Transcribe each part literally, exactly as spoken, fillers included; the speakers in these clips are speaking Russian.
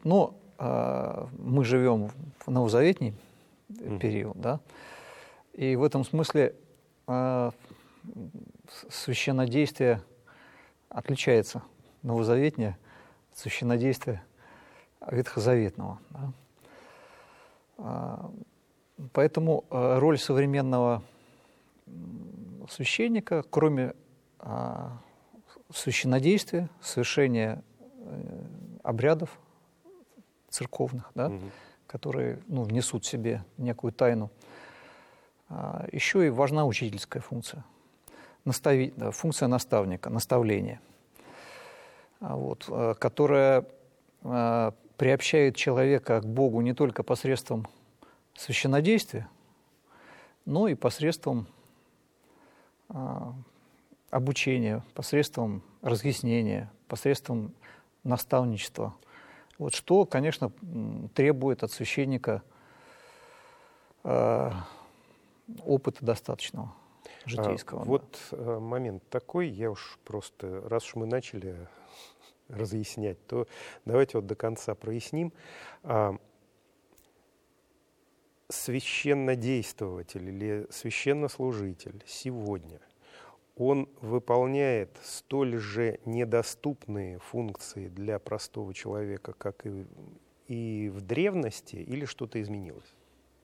Вот. Но э, мы живем в новозаветний mm-hmm. период, да, и в этом смысле э, священнодействие отличается новозаветнее от священнодействия ветхозаветного. Да. Поэтому роль современного священника, кроме священнодействия, совершения обрядов церковных, да, угу. которые ну, несут в себе некую тайну, еще и важна учительская функция, настави, функция наставника, наставления, вот, которая приобщает человека к Богу не только посредством священнодействия, но и посредством а, обучения, посредством разъяснения, посредством наставничества. Вот, что, конечно, требует от священника а, опыта достаточного, житейского. А, вот да. момент такой, я уж просто, раз уж мы начали разъяснять, то давайте вот до конца проясним. А, священнодействователь или священнослужитель сегодня, он выполняет столь же недоступные функции для простого человека, как и, и в древности, или что-то изменилось?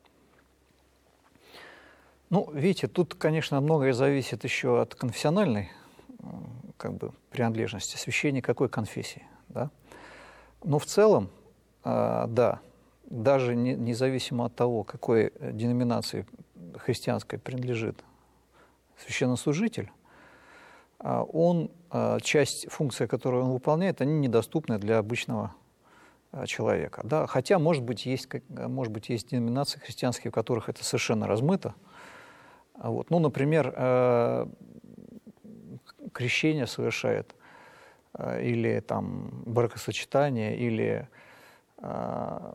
Ну, видите, тут, конечно, многое зависит еще от конфессиональной как бы принадлежности, священник какой конфессии, да? Но в целом, э, да, даже не, независимо от того, какой деноминации христианской принадлежит священнослужитель, э, он, э, часть функции, которую он выполняет, они недоступны для обычного э, человека, да? Хотя, может быть, есть, может быть, есть деноминации христианские, в которых это совершенно размыто. Вот. Ну, например, э, крещение совершает, или там бракосочетание, или э,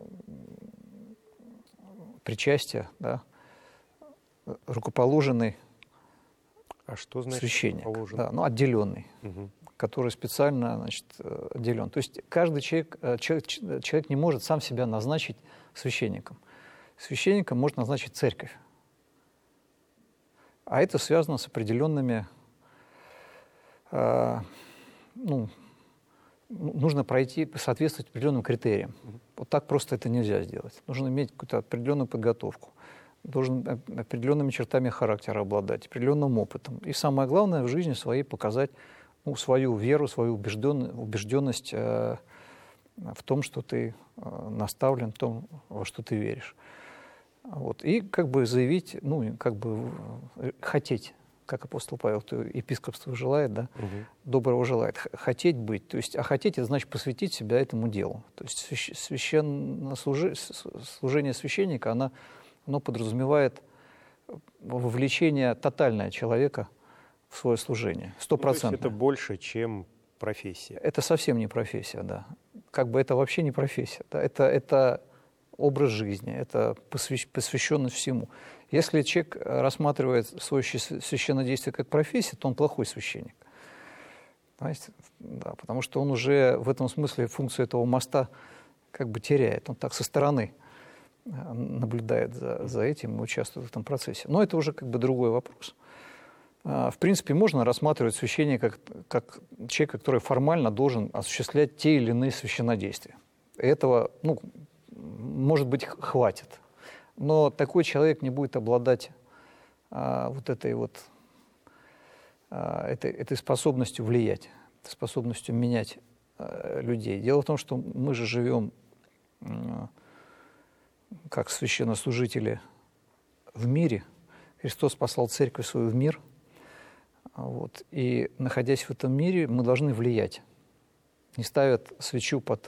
причастие, да, рукоположенный а что значит священник, да, ну, отделенный, угу. который специально, значит, отделен. То есть каждый человек, человек, человек не может сам себя назначить священником. Священником может назначить церковь. А это связано с определенными ну, нужно пройти, соответствовать определенным критериям. Mm-hmm. Вот так просто это нельзя сделать. Нужно иметь какую-то определенную подготовку, должен определенными чертами характера обладать, определенным опытом. И самое главное в жизни своей показать ну, свою веру, свою убежденность, убежденность э, в том, что ты э, наставлен, в том, во что ты веришь. Вот. И как бы заявить, ну, как бы хотеть, как апостол Павел, кто епископство желает, да, угу. доброго желает, хотеть быть. То есть, а хотеть, это значит посвятить себя этому делу. То есть священнослужи... служение священника, оно, оно подразумевает вовлечение тотальное человека в свое служение. Стопроцентное. Ну, то есть это больше, чем профессия. Это совсем не профессия, да. Как бы это вообще не профессия. Да. Это, это образ жизни, это посвященность всему. Если человек рассматривает свое священнодействие как профессию, то он плохой священник. Понимаете? Да, потому что он уже в этом смысле функцию этого моста как бы теряет. Он так со стороны наблюдает за, за этим и участвует в этом процессе. Но это уже как бы другой вопрос. В принципе, можно рассматривать священника как, как человека, который формально должен осуществлять те или иные священнодействия. Этого, ну, может быть, хватит. Но такой человек не будет обладать а, вот этой вот а, этой, этой способностью влиять, способностью менять а, людей. Дело в том, что мы же живем а, как священнослужители в мире. Христос послал церковь свою в мир. Вот, и, находясь в этом мире, мы должны влиять. Не ставят свечу под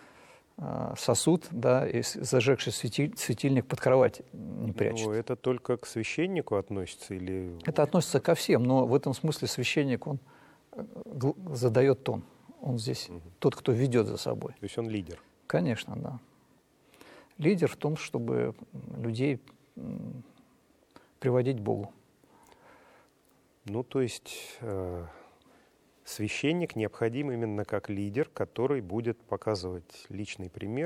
сосуд, да, и зажегший светиль, светильник под кровать не прячет. Ну, это только к священнику относится или... Это относится ко всем, но в этом смысле священник, он задает тон. Он здесь угу. тот, кто ведет за собой. То есть он лидер? Конечно, да. Лидер в том, чтобы людей приводить к Богу. Ну, то есть... Священник необходим именно как лидер, который будет показывать личный пример.